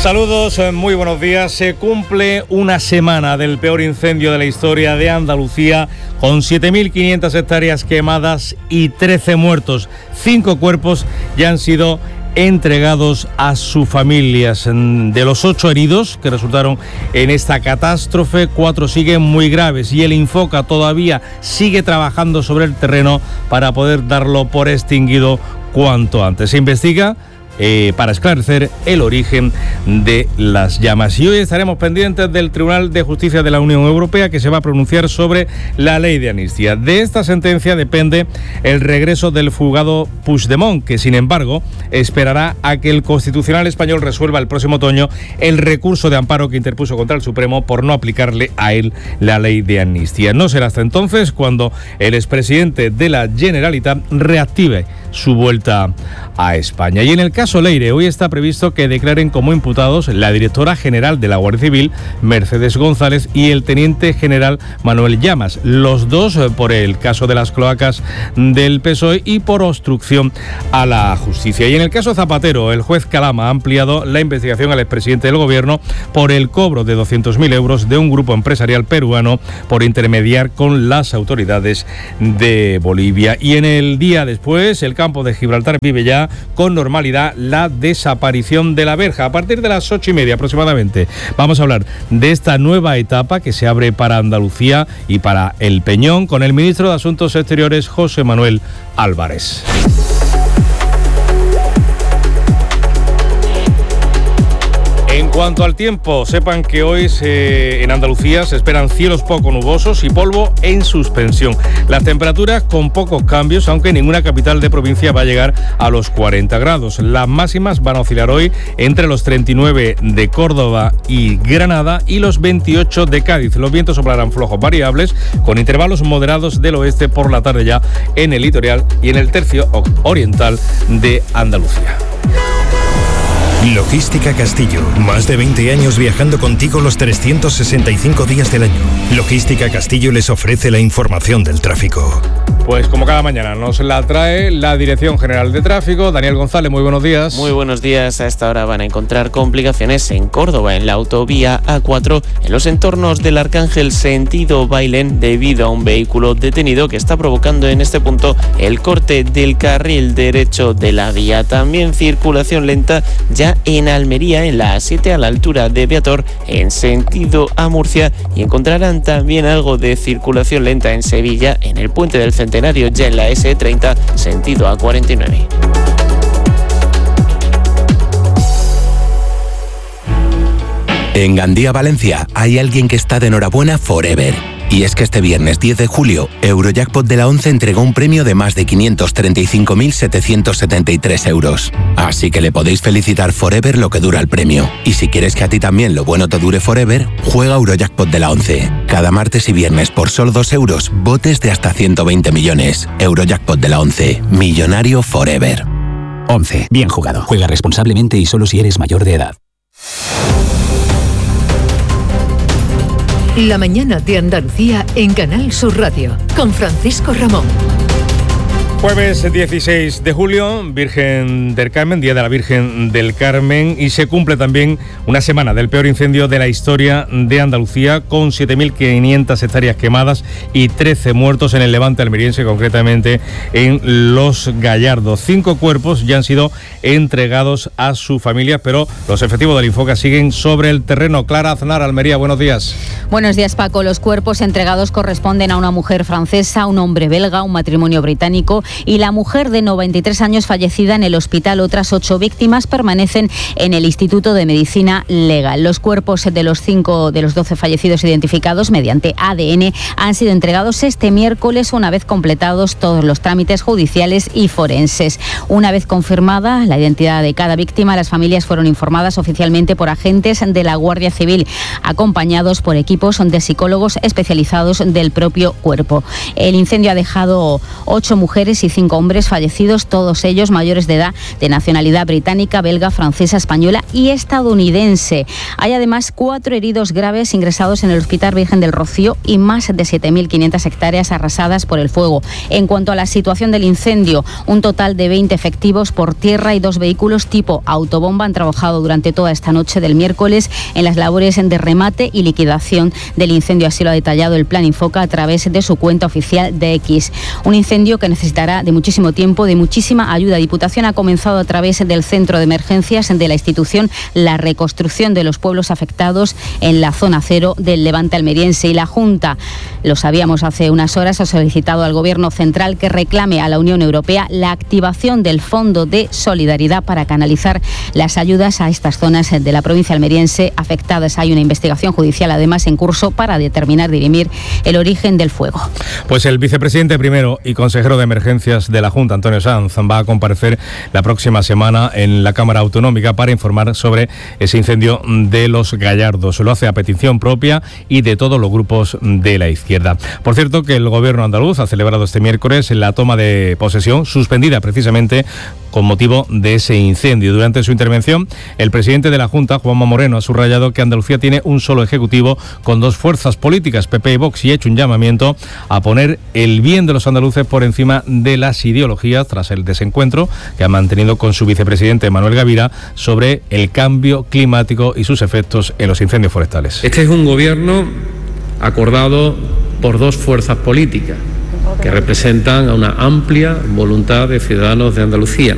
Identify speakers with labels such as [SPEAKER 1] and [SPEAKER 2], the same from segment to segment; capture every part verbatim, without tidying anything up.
[SPEAKER 1] Saludos, muy buenos días. Se cumple una semana del peor incendio de la historia de Andalucía, con siete mil quinientas hectáreas quemadas y trece muertos. Cinco cuerpos ya han sido entregados a sus familias. De los ocho heridos que resultaron en esta catástrofe, cuatro siguen muy graves y el Infoca todavía sigue trabajando sobre el terreno para poder darlo por extinguido cuanto antes. Se investiga Eh, para esclarecer el origen de las llamas. Y hoy estaremos pendientes del Tribunal de Justicia de la Unión Europea, que se va a pronunciar sobre la ley de amnistía. De esta sentencia depende el regreso del fugado Puigdemont, que sin embargo esperará a que el Constitucional español resuelva el próximo otoño el recurso de amparo que interpuso contra el Supremo por no aplicarle a él la ley de amnistía. No será hasta entonces cuando el expresidente de la Generalitat reactive su vuelta a España. Y en el caso Leire, hoy está previsto que declaren como imputados la directora general de la Guardia Civil, Mercedes González, y el teniente general Manuel Llamas, los dos por el caso de las cloacas del P S O E y por obstrucción a la justicia. Y en el caso Zapatero, el juez Calama ha ampliado la investigación al expresidente del gobierno por el cobro de doscientos mil euros de un grupo empresarial peruano por intermediar con las autoridades de Bolivia. Y en el día después, el campo de Gibraltar vive ya con normalidad la desaparición de la verja. A partir de las ocho y media aproximadamente vamos a hablar de esta nueva etapa que se abre para Andalucía y para el Peñón con el ministro de Asuntos Exteriores, José Manuel Álvarez. En cuanto al tiempo, sepan que hoy se, en Andalucía se esperan cielos poco nubosos y polvo en suspensión. Las temperaturas con pocos cambios, aunque ninguna capital de provincia va a llegar a los cuarenta grados. Las máximas van a oscilar hoy entre los treinta y nueve de Córdoba y Granada y los veintiocho de Cádiz. Los vientos soplarán flojos variables con intervalos moderados del oeste por la tarde ya en el litoral y en el tercio oriental de Andalucía.
[SPEAKER 2] Logística Castillo, más de veinte años viajando contigo los trescientos sesenta y cinco días del año. Logística Castillo les ofrece la información del tráfico.
[SPEAKER 1] Pues como cada mañana nos la trae la Dirección General de Tráfico. Daniel González, muy buenos días.
[SPEAKER 3] Muy buenos días. A esta hora van a encontrar complicaciones en Córdoba, en la autovía A cuatro, en los entornos del Arcángel sentido Bailén, debido a un vehículo detenido que está provocando en este punto el corte del carril derecho de la vía. También circulación lenta ya en Almería, en la A siete, a la altura de Beator, en sentido a Murcia, y encontrarán también algo de circulación lenta en Sevilla, en el puente del Centenario, ya en la ese treinta, sentido A cuarenta y nueve.
[SPEAKER 4] En Gandía, Valencia, hay alguien que está de enhorabuena forever. Y es que este viernes diez de julio, Eurojackpot de la once entregó un premio de más de quinientos treinta y cinco mil setecientos setenta y tres euros. Así que le podéis felicitar forever lo que dura el premio. Y si quieres que a ti también lo bueno te dure forever, juega Eurojackpot de la once. Cada martes y viernes por solo dos euros, botes de hasta ciento veinte millones. Eurojackpot de la once, millonario forever.
[SPEAKER 5] once. Bien jugado. Juega responsablemente y solo si eres mayor de edad.
[SPEAKER 6] La mañana de Andalucía en Canal Sur Radio, con Francisco Ramón.
[SPEAKER 1] Jueves dieciséis de julio, Virgen del Carmen, Día de la Virgen del Carmen, y se cumple también una semana del peor incendio de la historia de Andalucía, con siete mil quinientas hectáreas quemadas y trece muertos en el Levante almeriense, concretamente en Los Gallardos. Cinco cuerpos ya han sido entregados a sus familias, pero los efectivos del Infoca siguen sobre el terreno. Clara Aznar, Almería, buenos días.
[SPEAKER 7] Buenos días, Paco. Los cuerpos entregados corresponden a una mujer francesa, un hombre belga, un matrimonio británico y la mujer de noventa y tres años fallecida en el hospital. Otras ocho víctimas permanecen en el Instituto de Medicina Legal. Los cuerpos de los cinco de los doce fallecidos identificados mediante A D N han sido entregados este miércoles, una vez completados todos los trámites judiciales y forenses. Una vez confirmada la identidad de cada víctima, las familias fueron informadas oficialmente por agentes de la Guardia Civil, acompañados por equipos de psicólogos especializados del propio cuerpo. El incendio ha dejado ocho mujeres mujeres y cinco hombres fallecidos, todos ellos mayores de edad, de nacionalidad británica, belga, francesa, española y estadounidense. Hay además cuatro heridos graves ingresados en el Hospital Virgen del Rocío y más de siete mil quinientas hectáreas arrasadas por el fuego. En cuanto a la situación del incendio, un total de veinte efectivos por tierra y dos vehículos tipo autobomba han trabajado durante toda esta noche del miércoles en las labores de remate y liquidación del incendio. Así lo ha detallado el Plan Infoca a través de su cuenta oficial de X. Un incendio que necesitará de muchísimo tiempo, de muchísima ayuda. Diputación ha comenzado a través del Centro de Emergencias de la institución la reconstrucción de los pueblos afectados en la zona cero del Levante almeriense, y la Junta, lo sabíamos hace unas horas, ha solicitado al Gobierno central que reclame a la Unión Europea la activación del Fondo de Solidaridad para canalizar las ayudas a estas zonas de la provincia almeriense afectadas. Hay una investigación judicial además en curso para determinar, dirimir el origen del fuego.
[SPEAKER 1] Pues el vicepresidente primero y consejero de emergencias de la Junta, Antonio Sanz, va a comparecer la próxima semana en la Cámara Autonómica para informar sobre ese incendio de Los Gallardos. Lo hace a petición propia y de todos los grupos de la izquierda. Por cierto, que el Gobierno andaluz ha celebrado este miércoles la toma de posesión, suspendida precisamente con motivo de ese incendio. Durante su intervención, el presidente de la Junta, Juanma Moreno, ha subrayado que Andalucía tiene un solo ejecutivo con dos fuerzas políticas, P P y Vox, y ha hecho un llamamiento a poner el bien de los andaluces por encima de las ideologías tras el desencuentro que ha mantenido con su vicepresidente Manuel Gavira sobre el cambio climático y sus efectos en los incendios forestales.
[SPEAKER 8] Este es un gobierno acordado por dos fuerzas políticas que representan a una amplia voluntad de ciudadanos de Andalucía,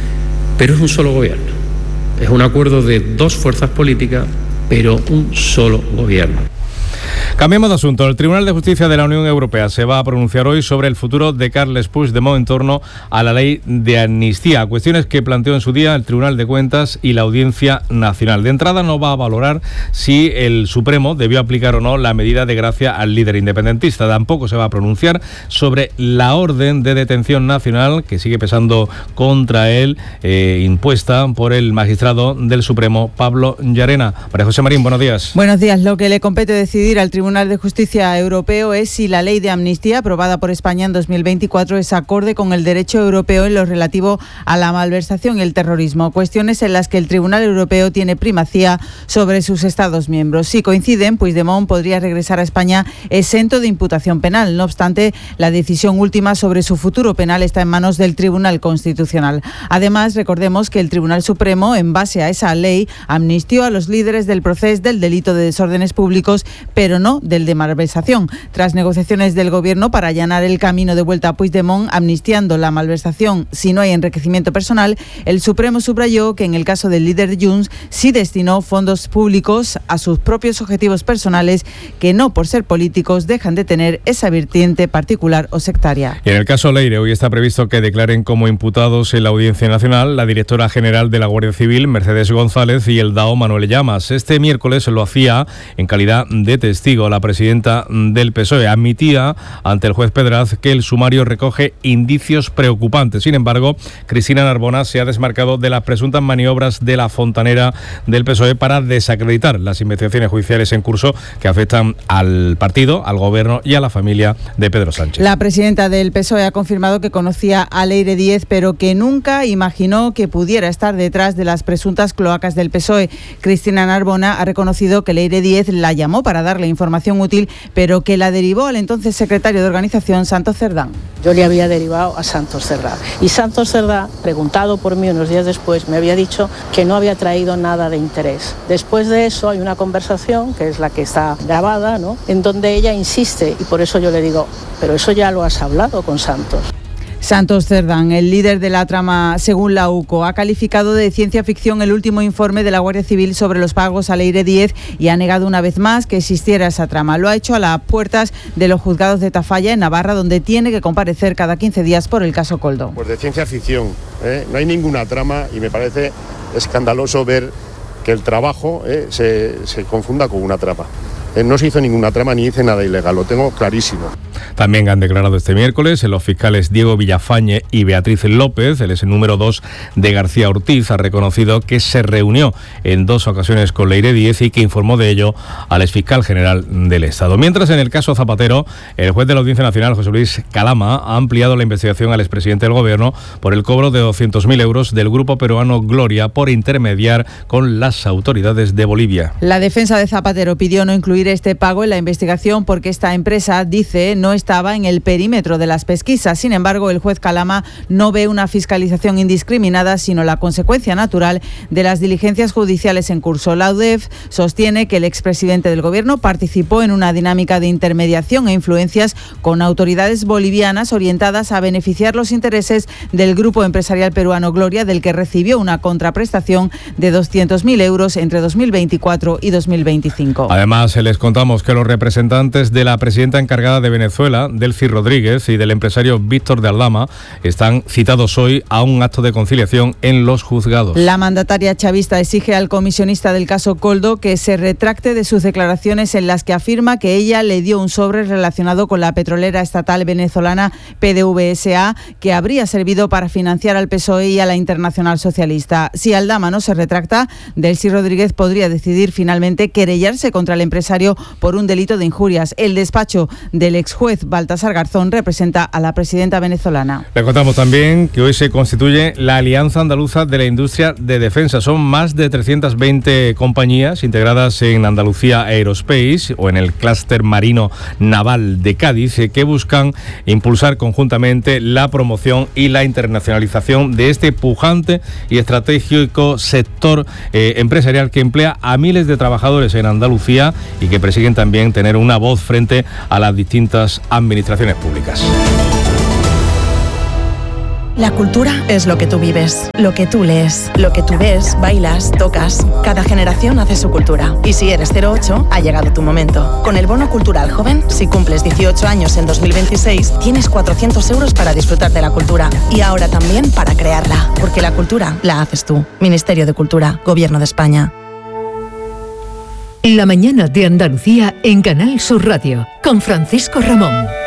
[SPEAKER 8] pero es un solo gobierno, es un acuerdo de dos fuerzas políticas, pero un solo gobierno.
[SPEAKER 1] Cambiamos de asunto. El Tribunal de Justicia de la Unión Europea se va a pronunciar hoy sobre el futuro de Carles Puigdemont en torno a la ley de amnistía, cuestiones que planteó en su día el Tribunal de Cuentas y la Audiencia Nacional. De entrada no va a valorar si el Supremo debió aplicar o no la medida de gracia al líder independentista. Tampoco se va a pronunciar sobre la orden de detención nacional que sigue pesando contra él, eh, impuesta por el magistrado del Supremo, Pablo Llarena. María José Marín, buenos días.
[SPEAKER 9] Buenos días. Lo que le compete decidir al Tribunal de Justicia Europeo es si la ley de amnistía aprobada por España en dos mil veinticuatro es acorde con el derecho europeo en lo relativo a la malversación y el terrorismo, cuestiones en las que el Tribunal Europeo tiene primacía sobre sus Estados miembros. Si coinciden, Puigdemont podría regresar a España exento de imputación penal. No obstante, la decisión última sobre su futuro penal está en manos del Tribunal Constitucional. Además, recordemos que el Tribunal Supremo, en base a esa ley, amnistió a los líderes del proceso del delito de desórdenes públicos, pero no del de malversación. Tras negociaciones del Gobierno para allanar el camino de vuelta a Puigdemont, amnistiando la malversación si no hay enriquecimiento personal, el Supremo subrayó que en el caso del líder Junts sí destinó fondos públicos a sus propios objetivos personales que no por ser políticos dejan de tener esa vertiente particular o sectaria.
[SPEAKER 1] Y en el caso Leire, hoy está previsto que declaren como imputados en la Audiencia Nacional la directora general de la Guardia Civil, Mercedes González, y el D A O, Manuel Llamas. Este miércoles lo hacía en calidad de testigo. La presidenta del P S O E admitía ante el juez Pedraz que el sumario recoge indicios preocupantes. Sin embargo, Cristina Narbona se ha desmarcado de las presuntas maniobras de la fontanera del P S O E para desacreditar las investigaciones judiciales en curso que afectan al partido, al gobierno y a la familia de Pedro Sánchez.
[SPEAKER 9] La presidenta del P S O E ha confirmado que conocía a Leire Díez, pero que nunca imaginó que pudiera estar detrás de las presuntas cloacas del P S O E. Cristina Narbona ha reconocido que Leire Díez la llamó para darle información útil, pero que la derivó al entonces secretario de organización, Santos Cerdán.
[SPEAKER 10] Yo le había derivado a Santos Cerdán. Y Santos Cerdán, preguntado por mí unos días después, me había dicho que no había traído nada de interés. Después de eso hay una conversación, que es la que está grabada, ¿no?, en donde ella insiste, y por eso yo le digo, pero eso ya lo has hablado con Santos.
[SPEAKER 9] Santos Cerdán, el líder de la trama, según la U C O, ha calificado de ciencia ficción el último informe de la Guardia Civil sobre los pagos a Leire Díez y ha negado una vez más que existiera esa trama. Lo ha hecho a las puertas de los juzgados de Tafalla, en Navarra, donde tiene que comparecer cada quince días por el caso Coldo.
[SPEAKER 11] Pues de ciencia ficción, ¿eh? No hay ninguna trama y me parece escandaloso ver que el trabajo ¿eh? se, se confunda con una trama. No se hizo ninguna trama ni hice nada ilegal, lo tengo clarísimo.
[SPEAKER 1] También han declarado este miércoles los fiscales Diego Villafañe y Beatriz López. El ex número dos de García Ortiz ha reconocido que se reunió en dos ocasiones con Leire Díez y que informó de ello al exfiscal general del Estado. Mientras, en el caso Zapatero, el juez de la Audiencia Nacional, José Luis Calama, ha ampliado la investigación al expresidente del Gobierno por el cobro de doscientos mil euros del grupo peruano Gloria por intermediar con las autoridades de Bolivia.
[SPEAKER 9] La defensa de Zapatero pidió no incluir este pago en la investigación porque esta empresa, dice, no estaba en el perímetro de las pesquisas. Sin embargo, el juez Calama no ve una fiscalización indiscriminada, sino la consecuencia natural de las diligencias judiciales en curso. La U D E F sostiene que el expresidente del Gobierno participó en una dinámica de intermediación e influencias con autoridades bolivianas orientadas a beneficiar los intereses del grupo empresarial peruano Gloria, del que recibió una contraprestación de doscientos mil euros entre dos mil veinticuatro y dos mil veinticinco.
[SPEAKER 1] Además, les contamos que los representantes de la presidenta encargada de Venezuela, Delcy Rodríguez, y del empresario Víctor de Aldama están citados hoy a un acto de conciliación en los juzgados.
[SPEAKER 9] La mandataria chavista exige al comisionista del caso Coldo que se retracte de sus declaraciones en las que afirma que ella le dio un sobre relacionado con la petrolera estatal venezolana P D V S A que habría servido para financiar al P S O E y a la Internacional Socialista. Si Aldama no se retracta, Delcy Rodríguez podría decidir finalmente querellarse contra el empresario por un delito de injurias. El despacho del exjuez Baltasar Garzón representa a la presidenta venezolana.
[SPEAKER 1] Le contamos también que hoy se constituye la Alianza Andaluza de la Industria de Defensa. Son más de trescientas veinte compañías integradas en Andalucía Aerospace o en el clúster marino naval de Cádiz que buscan impulsar conjuntamente la promoción y la internacionalización de este pujante y estratégico sector eh, empresarial que emplea a miles de trabajadores en Andalucía y que persiguen también tener una voz frente a las distintas administraciones públicas.
[SPEAKER 12] La cultura es lo que tú vives, lo que tú lees, lo que tú ves, bailas, tocas. Cada generación hace su cultura. Y si eres cero ocho, ha llegado tu momento. Con el Bono Cultural Joven, si cumples dieciocho años en dos mil veintiséis, tienes cuatrocientos euros para disfrutar de la cultura. Y ahora también para crearla. Porque la cultura la haces tú. Ministerio de Cultura, Gobierno de España.
[SPEAKER 6] La mañana de Andalucía en Canal Sur Radio, con Francisco Ramón.